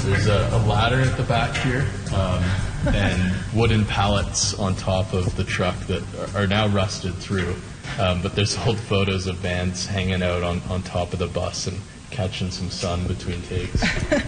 There's a ladder at the back here, and wooden pallets on top of the truck that are now rusted through. But there's old photos of Vans hanging out on top of the bus and catching some sun between takes.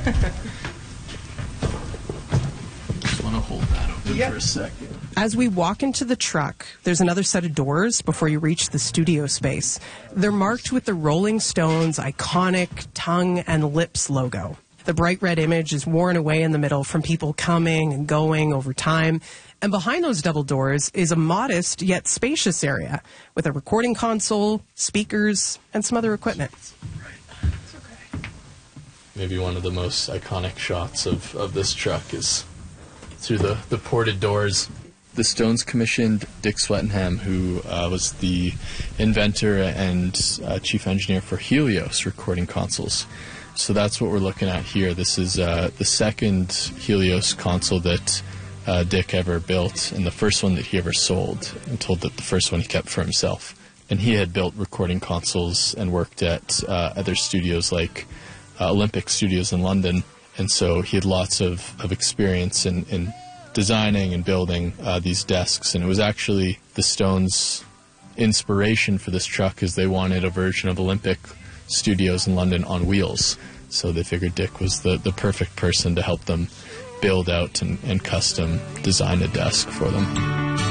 Just want to hold that open for a second. As we walk into the truck, there's another set of doors before you reach the studio space. They're marked with the Rolling Stones' iconic tongue and lips logo. The bright red image is worn away in the middle from people coming and going over time. And behind those double doors is a modest yet spacious area with a recording console, speakers, and some other equipment. Right. It's okay. Maybe one of the most iconic shots of this truck is through the ported doors. The Stones commissioned Dick Swettenham, who was the inventor and chief engineer for Helios recording consoles. So that's what we're looking at here. This is the second Helios console that Dick ever built, and the first one that he ever sold. I'm told that the first one he kept for himself. And he had built recording consoles and worked at other studios like Olympic Studios in London. And so he had lots of experience in designing and building these desks. And it was actually the Stones' inspiration for this truck, because they wanted a version of Olympic Studios in London on wheels. So they figured Dick was the perfect person to help them build out and custom design a desk for them.